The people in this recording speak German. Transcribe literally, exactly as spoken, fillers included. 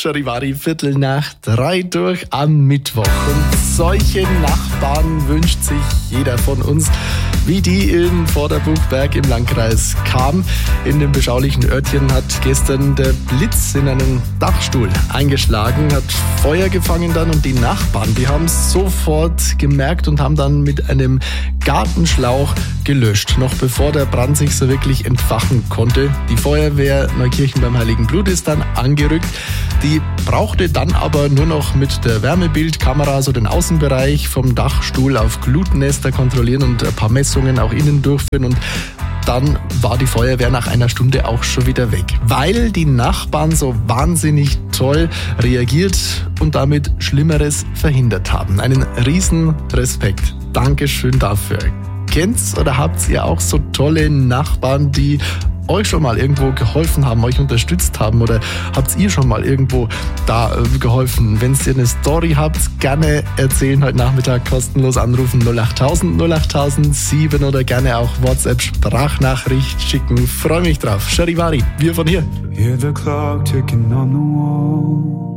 Charivari, Viertel nach drei durch am Mittwoch. Und solche Nachbarn wünscht sich jeder von uns, wie die in Vorderbuchberg im Landkreis Cham. In dem beschaulichen Örtchen hat gestern der Blitz in einen Dachstuhl eingeschlagen, hat Feuer gefangen dann, und die Nachbarn, die haben es sofort gemerkt und haben dann mit einem Gartenschlauch gelöscht, noch bevor der Brand sich so wirklich entfachen konnte. Die Feuerwehr Neukirchen beim Heiligen Blut ist dann angerückt. Die brauchte dann aber nur noch mit der Wärmebildkamera so den Außenbereich vom Dachstuhl auf Glutnester kontrollieren und ein paar Messungen auch innen durchführen, und dann war die Feuerwehr nach einer Stunde auch schon wieder weg, weil die Nachbarn so wahnsinnig toll reagiert und damit Schlimmeres verhindert haben. Einen riesen Respekt. Dankeschön dafür. Kennt's oder habt ihr auch so tolle Nachbarn, die euch schon mal irgendwo geholfen haben, euch unterstützt haben, oder habt ihr schon mal irgendwo da äh, geholfen? Wenn ihr eine Story habt, gerne erzählen. Heute Nachmittag kostenlos anrufen null achttausend null achttausend sieben oder gerne auch WhatsApp-Sprachnachricht schicken. Freue mich drauf. Charivari, wir von hier. Hear the clock ticking on the wall.